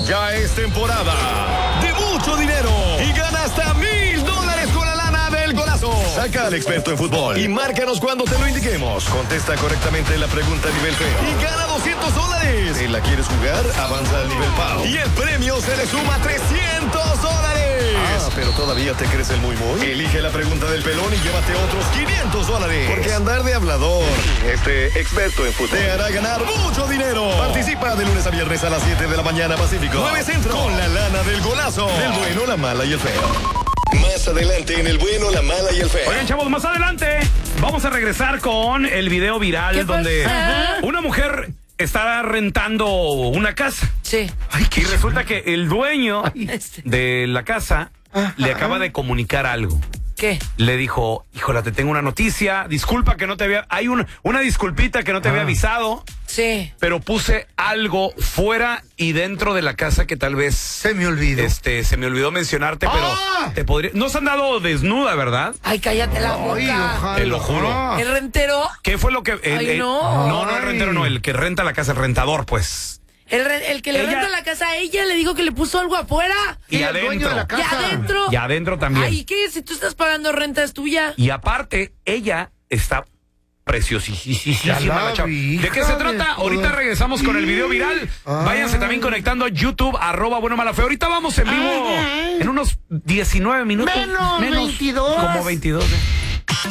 Ya es temporada de mucho dinero y gana hasta $1,000 con la lana del golazo. Saca al experto en fútbol y márcanos cuando te lo indiquemos. Contesta correctamente la pregunta a nivel feo y gana $200. Si la quieres jugar, avanza al nivel PAO y el premio se le suma $300. Pero todavía te crees el muy. Elige la pregunta del pelón y llévate otros $500. Porque andar de hablador, experto en fútbol, te hará ganar mucho dinero. Participa de lunes a viernes a las 7 de la mañana Pacífico, 9 Centro, con la lana del golazo. El bueno, la mala y el feo. Más adelante en el bueno, la mala y el feo. Oigan, chavos, más adelante vamos a regresar con el video viral donde una mujer está rentando una casa. Sí. Y resulta que el dueño de la casa le acaba de comunicar algo. ¿Qué? Le dijo, híjola, te tengo una noticia, disculpa que no te había... Hay una disculpita que no te había avisado. Sí. Pero puse algo fuera y dentro de la casa que tal vez... Se me olvidó. Se me olvidó mencionarte, pero te podría... No se han dado desnuda, ¿verdad? Ay, cállate la boca. Te lo juro. ¿El rentero? ¿Qué fue lo que...? No. No, el rentero no, el que renta la casa, el rentador, pues. El que le renta la casa a ella le dijo que le puso algo afuera. Y el dueño de la casa. ¿Y adentro? Y adentro también. Ay, ¿qué? Si tú estás pagando renta, es tuya. Y aparte, ella está preciosísima la chava. ¿De qué se trata? Ahorita regresamos con el video viral. Váyanse también conectando a YouTube, @buenomalafeo. Ahorita vamos en vivo en unos 19 minutos. Menos 22. Como 22.